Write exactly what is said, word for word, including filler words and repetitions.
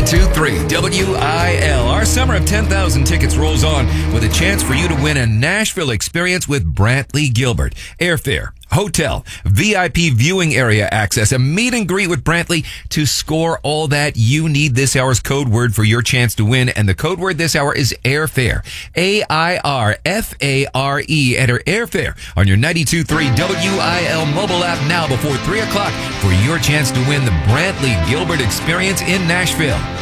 ninety-two point three W I L. Our summer of ten thousand tickets rolls on with a chance for you to win a Nashville experience with Brantley Gilbert. Airfare, hotel, V I P viewing area access, a meet and greet with Brantley. To score all that, you need this hour's code word for your chance to win, and the code word this hour is airfare. A I R F A R E. Enter airfare on your ninety-two point three W I L mobile app now before three o'clock for your chance to win the Brantley Gilbert experience in Nashville.